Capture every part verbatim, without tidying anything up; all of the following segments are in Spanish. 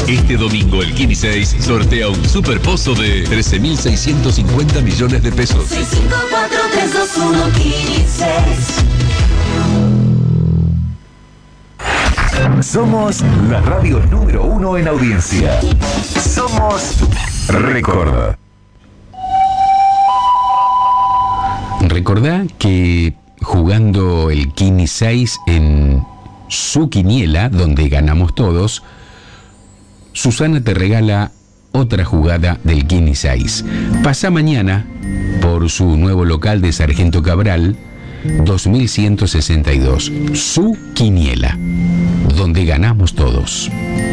Este domingo el Kini seis sortea un super pozo de trece mil seiscientos cincuenta millones de pesos. seis cinco cuatro tres dos uno Kini seis. Somos la radio número uno en audiencia. Somos Record. Recordá que jugando el Kini seis en su quiniela, donde ganamos todos, Susana te regala otra jugada del Kini seis. Pasa mañana por su nuevo local de Sargento Cabral, dos mil ciento sesenta y dos. Su quiniela, donde ganamos todos.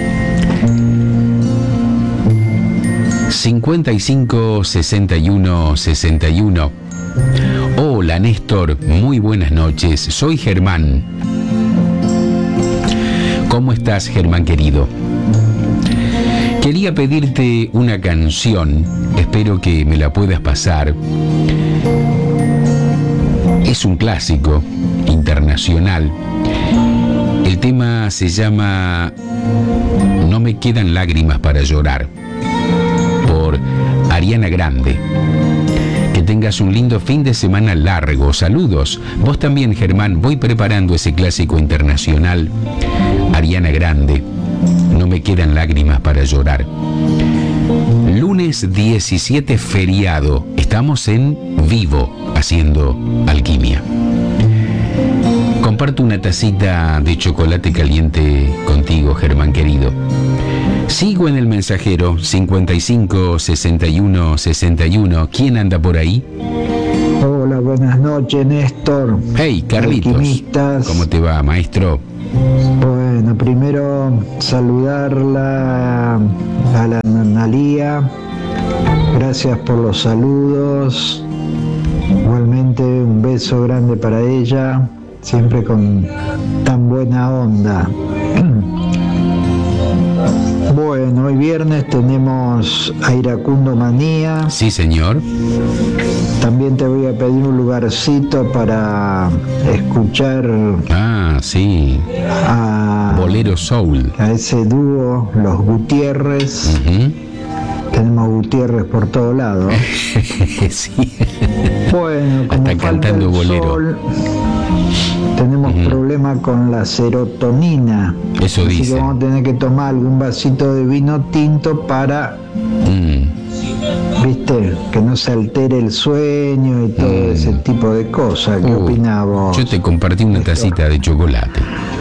cincuenta y cinco, sesenta y uno, sesenta y uno. Hola Néstor, muy buenas noches, soy Germán. ¿Cómo estás, Germán querido? Quería pedirte una canción, espero que me la puedas pasar. Es un clásico internacional. El tema se llama No me quedan lágrimas para llorar, por Ariana Grande. Que tengas un lindo fin de semana largo. Saludos. Vos también, Germán. Voy preparando ese clásico internacional. Ariana Grande. No me quedan lágrimas para llorar. Lunes diecisiete, feriado. Estamos en vivo haciendo alquimia. Comparto una tacita de chocolate caliente contigo, Germán querido. Sigo en el mensajero cincuenta y cinco, sesenta y uno, sesenta y uno. ¿Quién anda por ahí? Hola, buenas noches, Néstor. Hey, Carlitos. Alquimistas. ¿Cómo te va, maestro? Bueno, primero saludarla a la Analía. Gracias por los saludos. Igualmente un beso grande para ella, siempre con tan buena onda. Bueno, hoy viernes tenemos a Iracundo Manía. Sí, señor. También te voy a pedir un lugarcito para escuchar. Ah, sí. A Bolero Soul. A ese dúo, los Gutiérrez. Uh-huh. Tenemos Gutiérrez por todos lados. Sí. Bueno, como hasta cantando el bolero. Sol, tenemos uh-huh. problema con la serotonina. Eso así dice. que vamos a tener que tomar algún vasito de vino tinto para, mm. viste, que no se altere el sueño y todo mm. ese tipo de cosas. ¿Qué uh, opinás vos? Yo te compartí una Esto. tacita de chocolate.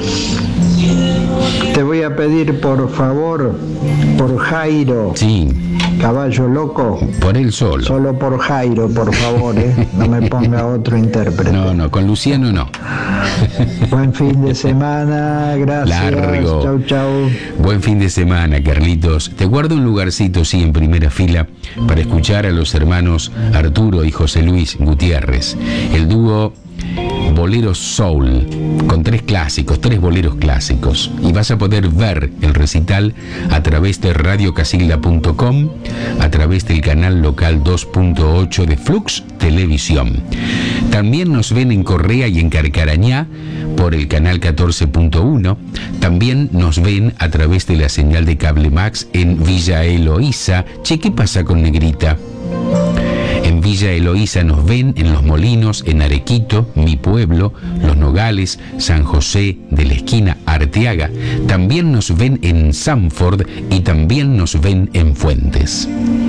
Te voy a pedir, por favor, por Jairo. Sí. Caballo Loco. Por él solo. Solo por Jairo, por favor, ¿eh? No me ponga otro intérprete. No, no, con Luciano no. Buen fin de semana, gracias. Largo. Chau, chau. Buen fin de semana, Carlitos. Te guardo un lugarcito, sí, en primera fila, para escuchar a los hermanos Arturo y José Luis Gutiérrez. El dúo Bolero Soul, con tres clásicos, tres boleros clásicos. Y vas a poder ver el recital a través de radio casilda punto com, a través del canal local dos punto ocho de Flux Televisión. También nos ven en Correa y en Carcarañá por el canal catorce punto uno. También nos ven a través de la señal de Cable Max en Villa Eloísa. Che, ¿qué pasa con Negrita? En Villa Eloísa nos ven, en Los Molinos, en Arequito, mi pueblo, Los Nogales, San José de la Esquina, Arteaga. También nos ven en Sanford y también nos ven en Fuentes.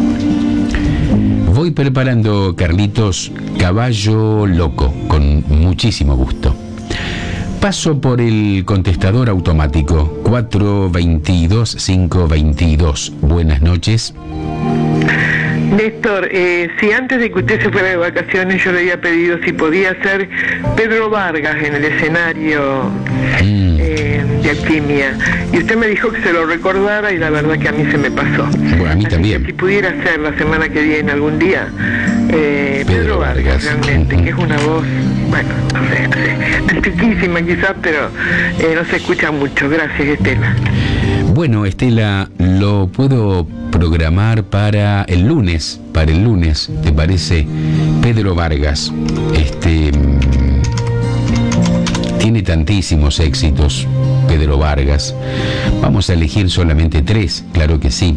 Voy preparando, Carlitos, Caballo Loco, con muchísimo gusto. Paso por el contestador automático cuatro veintidós, cinco veintidós. Buenas noches. Néstor, eh, si antes de que usted se fuera de vacaciones yo le había pedido si podía ser Pedro Vargas en el escenario mm. eh, de Alquimia, y usted me dijo que se lo recordara y la verdad que a mí se me pasó. Bueno, a mí Así también. Que si pudiera ser la semana que viene algún día, eh, Pedro, Pedro Vargas, Vargas realmente, uh-huh. que es una voz, bueno, no sé, no sé, antiquísima quizás, pero eh, no se escucha mucho. Gracias, Estela. Bueno, Estela, lo puedo programar para el lunes, para el lunes, ¿te parece? Pedro Vargas, este, tiene tantísimos éxitos, Pedro Vargas. Vamos a elegir solamente tres, claro que sí.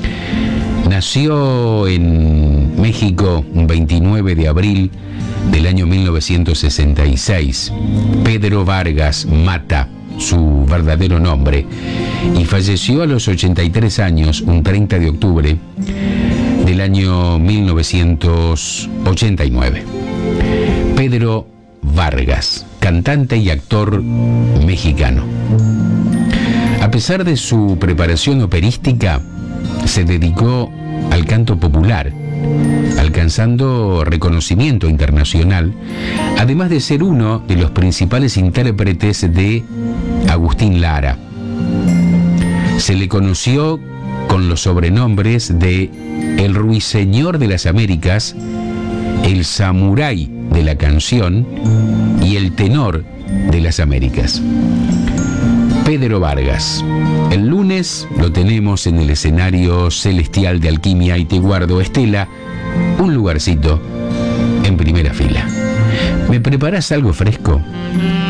Nació en México un veintinueve de abril del año mil novecientos sesenta y seis. Pedro Vargas Mata, su verdadero nombre, y falleció a los ochenta y tres años, un treinta de octubre del año mil novecientos ochenta y nueve. Pedro Vargas, cantante y actor mexicano. A pesar de su preparación operística, se dedicó al canto popular, alcanzando reconocimiento internacional, además de ser uno de los principales intérpretes de Agustín Lara. Se le conoció con los sobrenombres de El Ruiseñor de las Américas, El Samurái de la Canción y El Tenor de las Américas. Pedro Vargas. El lunes lo tenemos en el escenario celestial de Alquimia y Te Guardo, Estela, un lugarcito en primera fila. ¿Me preparás algo fresco?